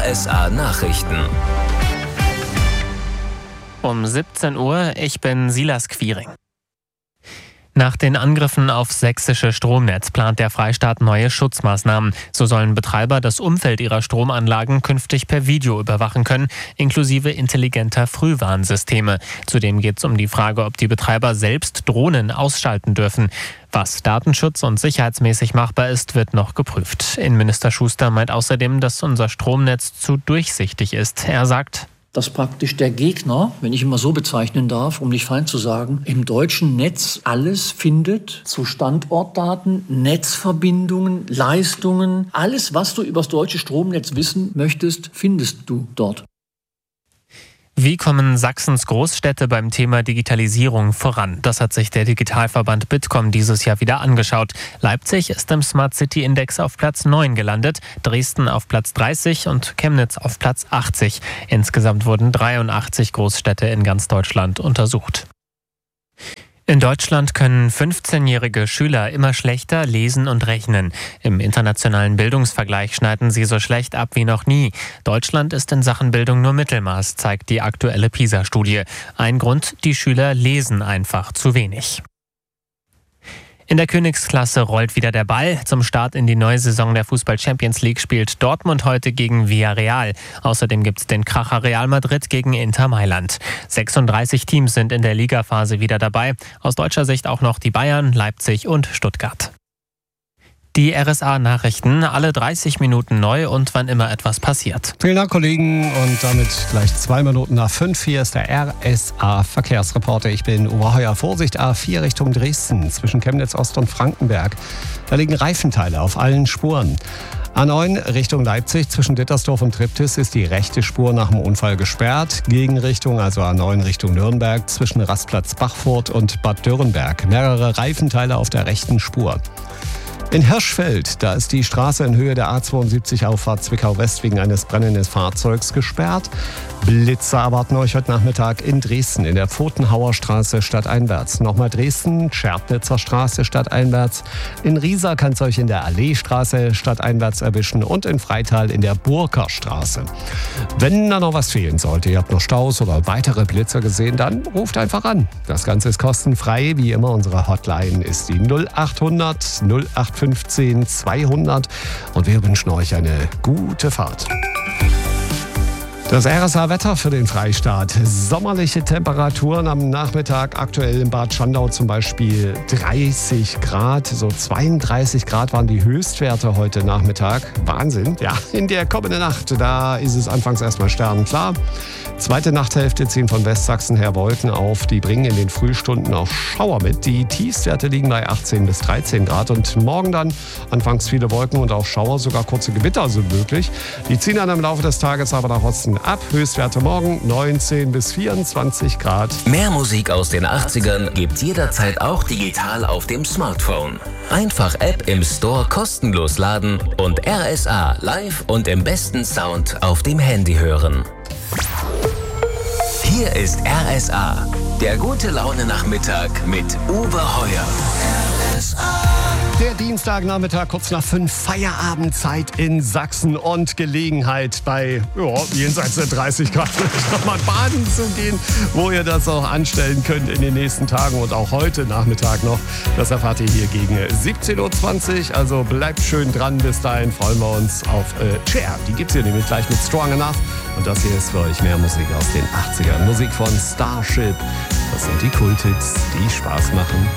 RSA Nachrichten. Um 17 Uhr, ich bin Silas Quiring. Nach den Angriffen aufs sächsische Stromnetz plant der Freistaat neue Schutzmaßnahmen. So sollen Betreiber das Umfeld ihrer Stromanlagen künftig per Video überwachen können, inklusive intelligenter Frühwarnsysteme. Zudem geht es um die Frage, ob die Betreiber selbst Drohnen ausschalten dürfen. Was datenschutz- und sicherheitsmäßig machbar ist, wird noch geprüft. Innenminister Schuster meint außerdem, dass unser Stromnetz zu durchsichtig ist. Er sagt: Dass praktisch der Gegner, wenn ich ihn mal so bezeichnen darf, um nicht fein zu sagen, im deutschen Netz alles findet zu Standortdaten, Netzverbindungen, Leistungen. Alles, was du über das deutsche Stromnetz wissen möchtest, findest du dort. Wie kommen Sachsens Großstädte beim Thema Digitalisierung voran? Das hat sich der Digitalverband Bitkom dieses Jahr wieder angeschaut. Leipzig ist im Smart City Index auf Platz 9 gelandet, Dresden auf Platz 30 und Chemnitz auf Platz 80. Insgesamt wurden 83 Großstädte in ganz Deutschland untersucht. In Deutschland können 15-jährige Schüler immer schlechter lesen und rechnen. Im internationalen Bildungsvergleich schneiden sie so schlecht ab wie noch nie. Deutschland ist in Sachen Bildung nur Mittelmaß, zeigt die aktuelle PISA-Studie. Ein Grund: die Schüler lesen einfach zu wenig. In der Königsklasse rollt wieder der Ball. Zum Start in die neue Saison der Fußball-Champions League spielt Dortmund heute gegen Villarreal. Außerdem gibt es den Kracher Real Madrid gegen Inter Mailand. 36 Teams sind in der Ligaphase wieder dabei. Aus deutscher Sicht auch noch die Bayern, Leipzig und Stuttgart. Die RSA-Nachrichten, alle 30 Minuten neu und wann immer etwas passiert. Vielen Dank, Kollegen. Und damit gleich 2 Minuten nach 5. Hier ist der RSA-Verkehrsreporter. Ich bin Uwe Heuer. Vorsicht, A4 Richtung Dresden, zwischen Chemnitz Ost und Frankenberg. Da liegen Reifenteile auf allen Spuren. A9 Richtung Leipzig, zwischen Dittersdorf und Triptis ist die rechte Spur nach dem Unfall gesperrt. Gegenrichtung, also A9 Richtung Nürnberg, zwischen Rastplatz Bachfurt und Bad Dürrenberg. Mehrere Reifenteile auf der rechten Spur. In Hirschfeld, da ist die Straße in Höhe der A72 Auffahrt Zwickau-West wegen eines brennenden Fahrzeugs gesperrt. Blitzer erwarten euch heute Nachmittag in Dresden, in der Pfotenhauer Straße stadteinwärts. Nochmal Dresden, Schärpnitzer Straße stadteinwärts. In Riesa kann es euch in der Alleestraße stadteinwärts erwischen und in Freital in der Burker Straße. Wenn da noch was fehlen sollte, ihr habt noch Staus oder weitere Blitzer gesehen, dann ruft einfach an. Das Ganze ist kostenfrei, wie immer. Unsere Hotline ist die 0800 0815 200 und wir wünschen euch eine gute Fahrt. Das RSA-Wetter für den Freistaat. Sommerliche Temperaturen am Nachmittag, aktuell in Bad Schandau zum Beispiel 30 Grad. So 32 Grad waren die Höchstwerte heute Nachmittag. Wahnsinn. Ja, in der kommenden Nacht, da ist es anfangs erstmal sternenklar. Zweite Nachthälfte ziehen von Westsachsen her Wolken auf. Die bringen in den Frühstunden auch Schauer mit. Die Tiefstwerte liegen bei 18 bis 13 Grad. Und morgen dann anfangs viele Wolken und auch Schauer, sogar kurze Gewitter sind möglich. Die ziehen dann im Laufe des Tages aber nach Osten ab. Höchstwerte morgen 19 bis 24 Grad. Mehr Musik aus den 80ern gibt's jederzeit auch digital auf dem Smartphone. Einfach App im Store kostenlos laden und RSA live und im besten Sound auf dem Handy hören. Hier ist RSA, der gute Laune-Nachmittag mit Uwe Heuer. RSA. Der Dienstagnachmittag, kurz nach 5, Feierabendzeit in Sachsen und Gelegenheit bei jenseits der 30 Grad nochmal baden zu gehen, wo ihr das auch anstellen könnt in den nächsten Tagen und auch heute Nachmittag noch. Das erfahrt ihr hier gegen 17.20 Uhr, also bleibt schön dran. Bis dahin freuen wir uns auf Cher. Die gibt's hier nämlich gleich mit Strong Enough. Und das hier ist für euch mehr Musik aus den 80ern. Musik von Starship. Das sind die Kulthits, die Spaß machen.